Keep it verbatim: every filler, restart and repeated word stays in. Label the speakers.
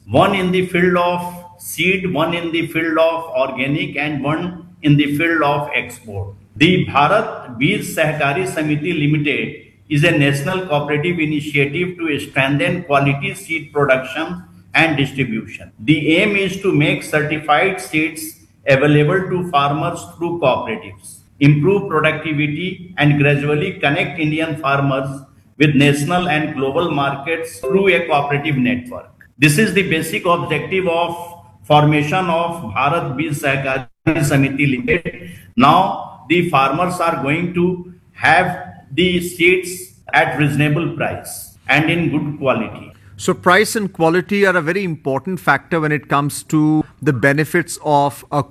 Speaker 1: one in the field of seed, one in the field of organic, and one in the field of export. The Bharat Beej Sahkari Samiti Limited is a national cooperative initiative to strengthen quality seed production and distribution. The aim is to make certified seeds available to farmers through cooperatives, improve productivity, and gradually connect Indian farmers with national and global markets through a cooperative network. This is the basic objective of formation of Bharat Beej Sahkari Samiti Limited. Now the farmers are going to have the seeds at reasonable price and in good quality.
Speaker 2: So price and quality are a very important factor when it comes to the benefits of a